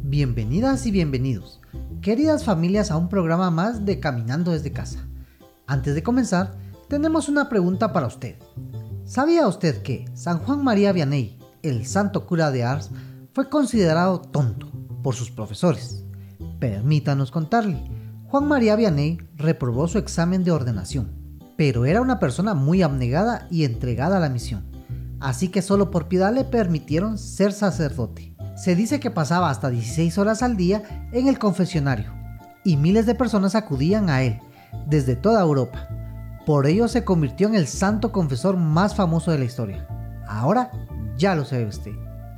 Bienvenidas y bienvenidos, queridas familias, a un programa más de Caminando desde Casa. Antes de comenzar, tenemos una pregunta para usted. ¿Sabía usted que San Juan María Vianney, el santo cura de Ars, fue considerado tonto por sus profesores? Permítanos contarle, Juan María Vianney reprobó su examen de ordenación, pero era una persona muy abnegada y entregada a la misión, así que solo por piedad le permitieron ser sacerdote. Se dice que pasaba hasta 16 horas al día en el confesionario, y miles de personas acudían a él, desde toda Europa. Por ello se convirtió en el santo confesor más famoso de la historia. Ahora ya lo sabe usted.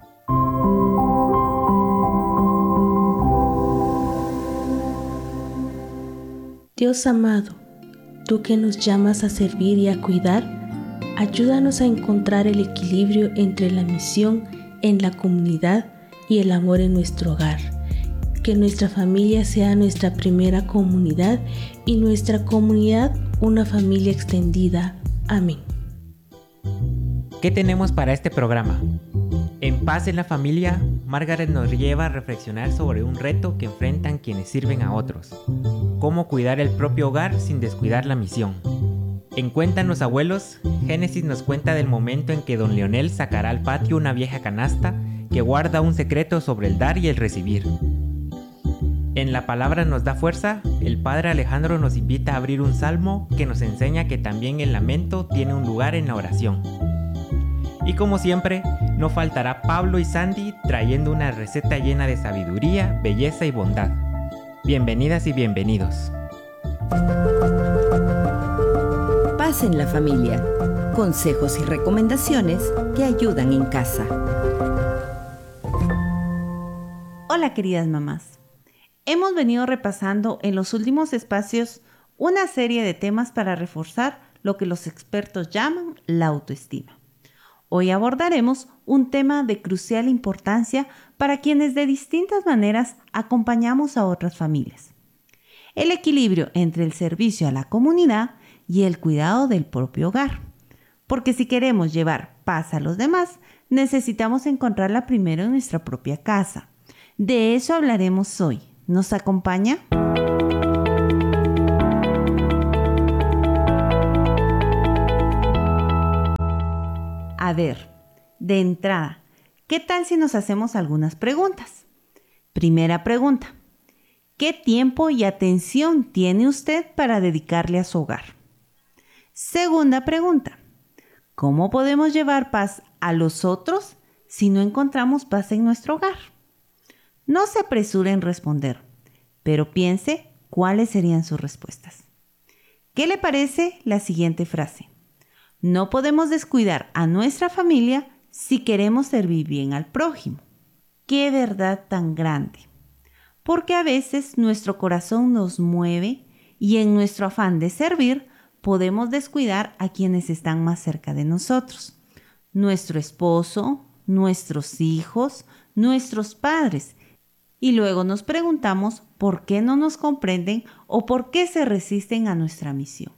Dios amado, tú que nos llamas a servir y a cuidar, ayúdanos a encontrar el equilibrio entre la misión en la comunidad y el amor en nuestro hogar. Que nuestra familia sea nuestra primera comunidad y nuestra comunidad una familia extendida. Amén. ¿Qué tenemos para este programa? En Paz en la Familia, Margaret nos lleva a reflexionar sobre un reto que enfrentan quienes sirven a otros: cómo cuidar el propio hogar sin descuidar la misión. En Cuéntanos Abuelos, Génesis nos cuenta del momento en que don Leonel sacará al patio una vieja canasta que guarda un secreto sobre el dar y el recibir. En La Palabra nos da fuerza, el padre Alejandro nos invita a abrir un salmo que nos enseña que también el lamento tiene un lugar en la oración. Y como siempre, no faltará Pablo y Sandy trayendo una receta llena de sabiduría, belleza y bondad. Bienvenidas y bienvenidos. Paz en la Familia. Consejos y recomendaciones que ayudan en casa. Hola queridas mamás. Hemos venido repasando en los últimos espacios una serie de temas para reforzar lo que los expertos llaman la autoestima. Hoy abordaremos un tema de crucial importancia para quienes de distintas maneras acompañamos a otras familias: el equilibrio entre el servicio a la comunidad y el cuidado del propio hogar. Porque si queremos llevar paz a los demás, necesitamos encontrarla primero en nuestra propia casa. De eso hablaremos hoy. ¿Nos acompaña? A ver, de entrada, ¿qué tal si nos hacemos algunas preguntas? Primera pregunta: ¿qué tiempo y atención tiene usted para dedicarle a su hogar? Segunda pregunta: ¿cómo podemos llevar paz a los otros si no encontramos paz en nuestro hogar? No se apresure en responder, pero piense cuáles serían sus respuestas. ¿Qué le parece la siguiente frase? No podemos descuidar a nuestra familia si queremos servir bien al prójimo. ¡Qué verdad tan grande! Porque a veces nuestro corazón nos mueve y en nuestro afán de servir podemos descuidar a quienes están más cerca de nosotros: nuestro esposo, nuestros hijos, nuestros padres. Y luego nos preguntamos por qué no nos comprenden o por qué se resisten a nuestra misión.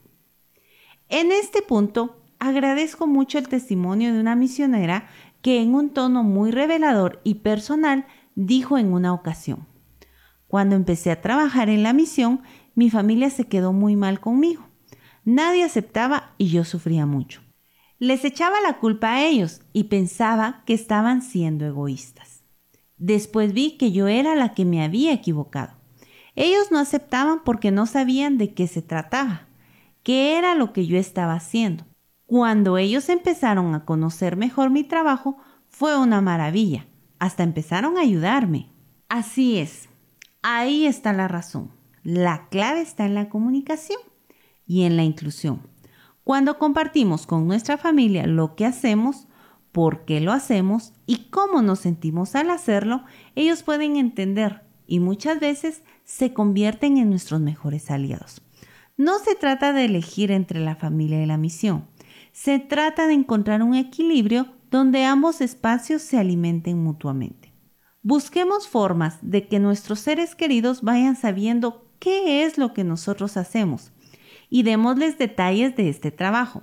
En este punto, agradezco mucho el testimonio de una misionera que en un tono muy revelador y personal dijo en una ocasión: cuando empecé a trabajar en la misión, mi familia se quedó muy mal conmigo. Nadie aceptaba y yo sufría mucho. Les echaba la culpa a ellos y pensaba que estaban siendo egoístas. Después vi que yo era la que me había equivocado. Ellos no aceptaban porque no sabían de qué se trataba, qué era lo que yo estaba haciendo. Cuando ellos empezaron a conocer mejor mi trabajo, fue una maravilla. Hasta empezaron a ayudarme. Así es, ahí está la razón. La clave está en la comunicación y en la inclusión. Cuando compartimos con nuestra familia lo que hacemos, por qué lo hacemos y cómo nos sentimos al hacerlo, ellos pueden entender y muchas veces se convierten en nuestros mejores aliados. No se trata de elegir entre la familia y la misión. Se trata de encontrar un equilibrio donde ambos espacios se alimenten mutuamente. Busquemos formas de que nuestros seres queridos vayan sabiendo qué es lo que nosotros hacemos y démosles detalles de este trabajo.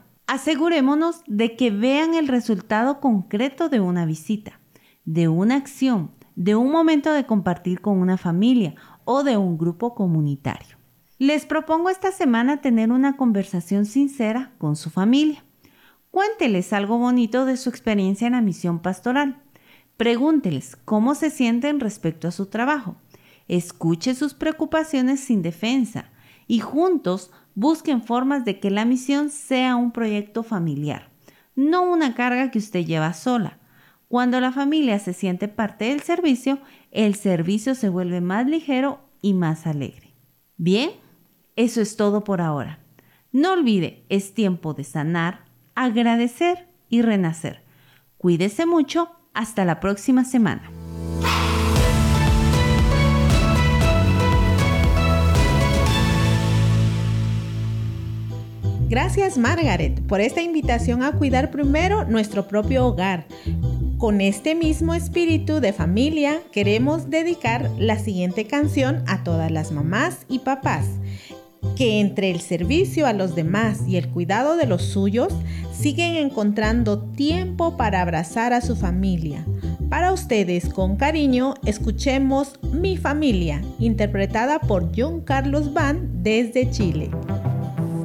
Asegurémonos de que vean el resultado concreto de una visita, de una acción, de un momento de compartir con una familia o de un grupo comunitario. Les propongo esta semana tener una conversación sincera con su familia. Cuénteles algo bonito de su experiencia en la misión pastoral. Pregúnteles cómo se sienten respecto a su trabajo. Escuche sus preocupaciones sin defensa y juntos busquen formas de que la misión sea un proyecto familiar, no una carga que usted lleva sola. Cuando la familia se siente parte del servicio, el servicio se vuelve más ligero y más alegre. Bien, eso es todo por ahora. No olvide, es tiempo de sanar, agradecer y renacer. Cuídese mucho, hasta la próxima semana. Gracias, Margaret, por esta invitación a cuidar primero nuestro propio hogar. Con este mismo espíritu de familia, queremos dedicar la siguiente canción a todas las mamás y papás, que entre el servicio a los demás y el cuidado de los suyos, siguen encontrando tiempo para abrazar a su familia. Para ustedes, con cariño, escuchemos Mi Familia, interpretada por John Carlos Van desde Chile.